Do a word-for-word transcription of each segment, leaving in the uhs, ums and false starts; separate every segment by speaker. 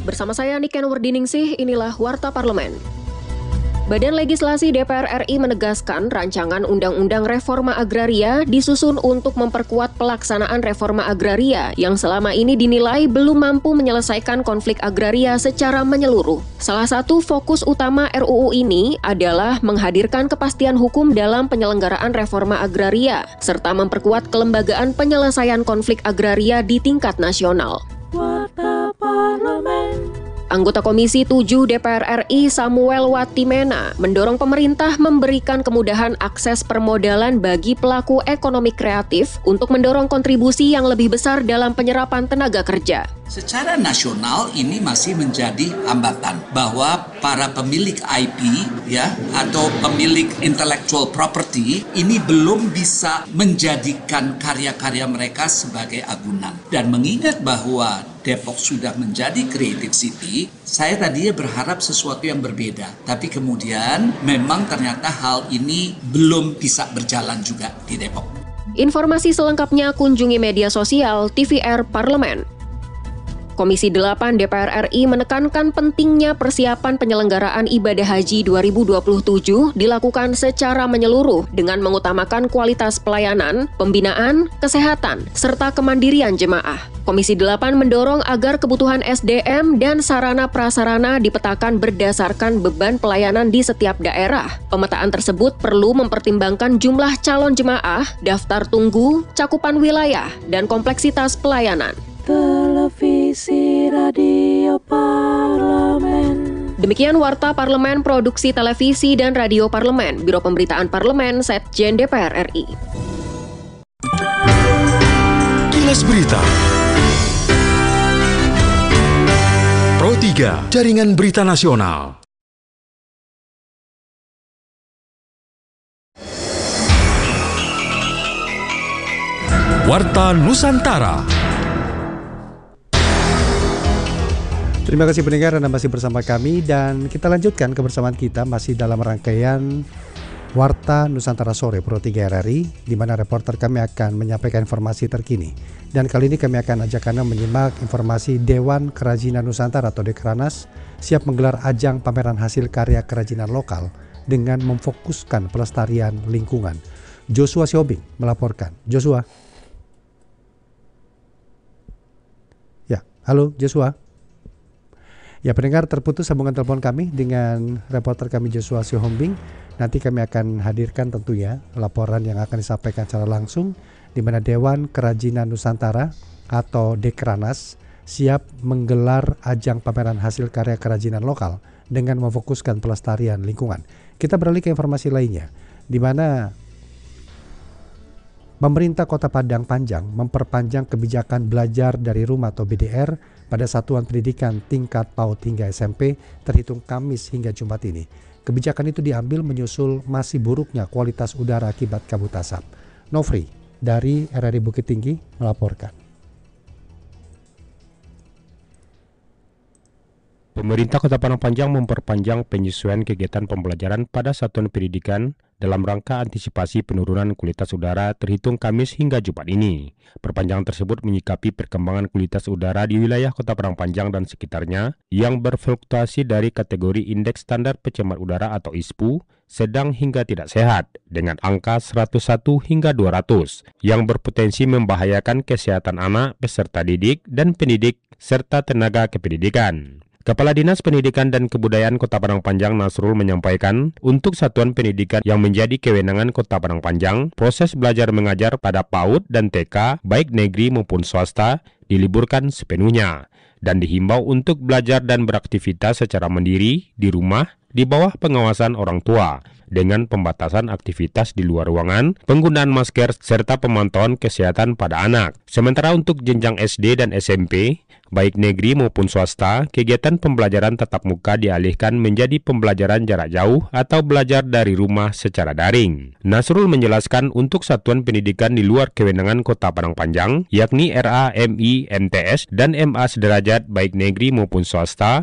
Speaker 1: Bersama saya Niken Werdiningsih, inilah Warta Parlemen. Badan Legislasi D P R R I menegaskan rancangan Undang-Undang Reforma Agraria disusun untuk memperkuat pelaksanaan reforma agraria yang selama ini dinilai belum mampu menyelesaikan konflik agraria secara menyeluruh. Salah satu fokus utama R U U ini adalah menghadirkan kepastian hukum dalam penyelenggaraan reforma agraria, serta memperkuat kelembagaan penyelesaian konflik agraria di tingkat nasional. Warta Parlemen. Anggota Komisi tujuh D P R R I Samuel Watimena mendorong pemerintah memberikan kemudahan akses permodalan bagi pelaku ekonomi kreatif untuk mendorong kontribusi yang lebih besar dalam penyerapan tenaga kerja.
Speaker 2: Secara nasional ini masih menjadi hambatan bahwa para pemilik I P ya atau pemilik intellectual property ini belum bisa menjadikan karya-karya mereka sebagai agunan. Dan mengingat bahwa Depok sudah menjadi creative city, saya tadinya berharap sesuatu yang berbeda. Tapi kemudian memang ternyata hal ini belum bisa berjalan juga di Depok.
Speaker 1: Informasi selengkapnya kunjungi media sosial T V R Parlemen. Komisi delapan D P R R I menekankan pentingnya persiapan penyelenggaraan ibadah haji dua ribu dua puluh tujuh dilakukan secara menyeluruh dengan mengutamakan kualitas pelayanan, pembinaan, kesehatan, serta kemandirian jemaah. Komisi delapan mendorong agar kebutuhan S D M dan sarana prasarana dipetakan berdasarkan beban pelayanan di setiap daerah. Pemetaan tersebut perlu mempertimbangkan jumlah calon jemaah, daftar tunggu, cakupan wilayah, dan kompleksitas pelayanan. Televisi Radio Parlemen. Demikian Warta Parlemen Produksi Televisi dan Radio Parlemen, Biro Pemberitaan Parlemen, Setjen D P R R I.
Speaker 3: Kilas Berita Pro tiga, Jaringan Berita Nasional. Warta Nusantara.
Speaker 4: Terima kasih pendengar, Anda masih bersama kami dan kita lanjutkan kebersamaan kita masih dalam rangkaian Warta Nusantara Sore Pro tiga R R I, di mana reporter kami akan menyampaikan informasi terkini. Dan kali ini kami akan ajak Anda menyimak informasi Dewan Kerajinan Nusantara atau Dekranas siap menggelar ajang pameran hasil karya kerajinan lokal dengan memfokuskan pelestarian lingkungan. Joshua Siobing melaporkan. Joshua. Ya, halo Joshua. Ya, pendengar, terputus sambungan telepon kami dengan reporter kami Joshua Sihombing. Nanti kami akan hadirkan tentunya laporan yang akan disampaikan secara langsung di mana Dewan Kerajinan Nusantara atau Dekranas siap menggelar ajang pameran hasil karya kerajinan lokal dengan memfokuskan pelestarian lingkungan. Kita beralih ke informasi lainnya, di mana pemerintah Kota Padang Panjang memperpanjang kebijakan belajar dari rumah atau B D R pada satuan pendidikan tingkat PAUD hingga S M P terhitung Kamis hingga Jumat ini. Kebijakan itu diambil menyusul masih buruknya kualitas udara akibat kabut asap. Nofri dari R R I Bukit Tinggi melaporkan.
Speaker 5: Pemerintah Kota Padang Panjang memperpanjang penyesuaian kegiatan pembelajaran pada satuan pendidikan dalam rangka antisipasi penurunan kualitas udara terhitung Kamis hingga Jumat ini. Perpanjangan tersebut menyikapi perkembangan kualitas udara di wilayah Kota Padang Panjang dan sekitarnya yang berfluktuasi dari kategori Indeks Standar Pencemar Udara atau I S P U sedang hingga tidak sehat dengan angka seratus satu hingga dua ratus yang berpotensi membahayakan kesehatan anak, peserta didik, dan pendidik serta tenaga kependidikan. Kepala Dinas Pendidikan dan Kebudayaan Kota Padang Panjang Nasrul menyampaikan, untuk satuan pendidikan yang menjadi kewenangan Kota Padang Panjang, proses belajar mengajar pada PAUD dan T K, baik negeri maupun swasta, diliburkan sepenuhnya dan dihimbau untuk belajar dan beraktivitas secara mandiri di rumah di bawah pengawasan orang tua dengan pembatasan aktivitas di luar ruangan, penggunaan masker, serta pemantauan kesehatan pada anak. Sementara untuk jenjang S D dan S M P, baik negeri maupun swasta, kegiatan pembelajaran tatap muka dialihkan menjadi pembelajaran jarak jauh atau belajar dari rumah secara daring. Nasrul menjelaskan untuk satuan pendidikan di luar kewenangan Kota Padang Panjang, yakni R A, M I, M T S, dan M A sederajat baik negeri maupun swasta,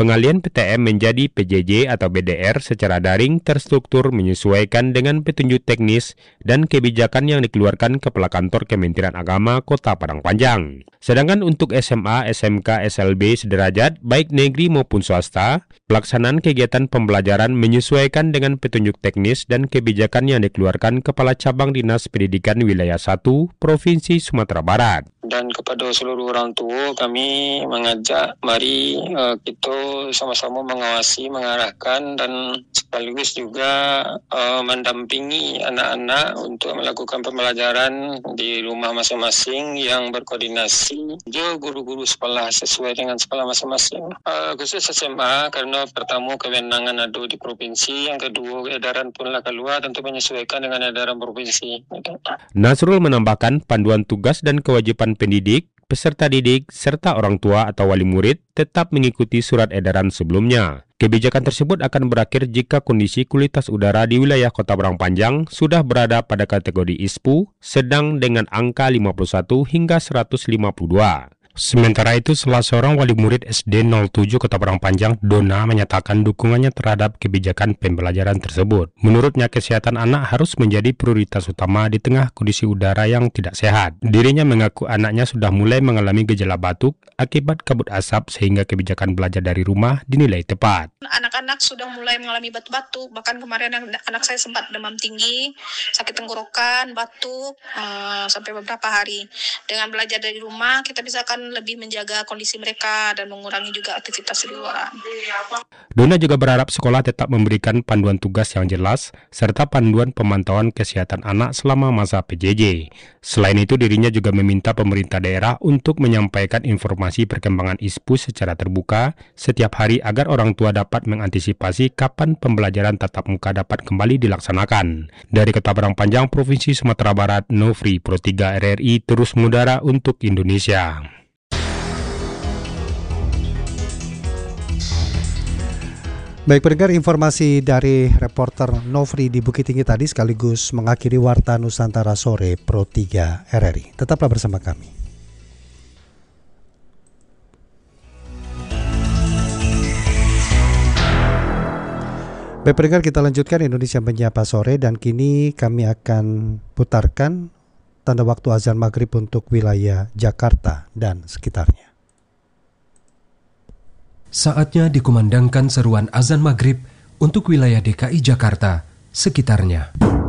Speaker 5: Pengalian P T M menjadi P J J atau B D R secara daring terstruktur menyesuaikan dengan petunjuk teknis dan kebijakan yang dikeluarkan Kepala Kantor Kementerian Agama Kota Padang Panjang. Sedangkan untuk S M A, S M K, S L B sederajat, baik negeri maupun swasta, pelaksanaan kegiatan pembelajaran menyesuaikan dengan petunjuk teknis dan kebijakan yang dikeluarkan Kepala Cabang Dinas Pendidikan Wilayah satu, Provinsi Sumatera Barat.
Speaker 6: Dan kepada seluruh orang tua kami mengajak mari uh, kita sama-sama mengawasi, mengarahkan dan sekaligus juga uh, mendampingi anak-anak untuk melakukan pembelajaran di rumah masing-masing yang berkoordinasi juga guru-guru sekolah sesuai dengan sekolah masing-masing. Uh, khusus S M A karena pertama kewenangan ada di provinsi, yang kedua edaran punlah keluar tentu menyesuaikan dengan edaran provinsi.
Speaker 5: Nasrul menambahkan panduan tugas dan kewajiban pendidik, peserta didik, serta orang tua atau wali murid tetap mengikuti surat edaran sebelumnya. Kebijakan tersebut akan berakhir jika kondisi kualitas udara di wilayah Kota Padang Panjang sudah berada pada kategori I S P U sedang dengan angka lima puluh satu hingga seratus lima puluh dua. Sementara itu, salah seorang wali murid S D nol tujuh Kota Padang Panjang, Dona, menyatakan dukungannya terhadap kebijakan pembelajaran tersebut. Menurutnya, kesehatan anak harus menjadi prioritas utama di tengah kondisi udara yang tidak sehat. Dirinya mengaku anaknya sudah mulai mengalami gejala batuk akibat kabut asap sehingga kebijakan belajar dari rumah dinilai tepat.
Speaker 7: Anak-anak sudah mulai mengalami batuk-batuk, bahkan kemarin anak saya sempat demam tinggi, sakit tenggorokan, batuk, uh, sampai beberapa hari. Dengan belajar dari rumah, kita bisa akan lebih menjaga kondisi mereka dan mengurangi juga aktivitas di luar.
Speaker 5: Dona juga berharap sekolah tetap memberikan panduan tugas yang jelas serta panduan pemantauan kesehatan anak selama masa P J J. Selain itu, dirinya juga meminta pemerintah daerah untuk menyampaikan informasi perkembangan I S P U secara terbuka setiap hari agar orang tua dapat mengantisipasi kapan pembelajaran tatap muka dapat kembali dilaksanakan. Dari Kota Padang Panjang, Provinsi Sumatera Barat, Nofri Pro tiga R R I terus mengudara untuk Indonesia.
Speaker 4: Baik pendengar, informasi dari reporter Nofri di Bukit Tinggi tadi sekaligus mengakhiri Warta Nusantara Sore Pro tiga R R I. Tetaplah bersama kami. Baik pendengar, kita lanjutkan Indonesia Menyapa Sore dan kini kami akan putarkan tanda waktu azan maghrib untuk wilayah Jakarta dan sekitarnya.
Speaker 8: Saatnya dikumandangkan seruan azan maghrib untuk wilayah D K I Jakarta sekitarnya.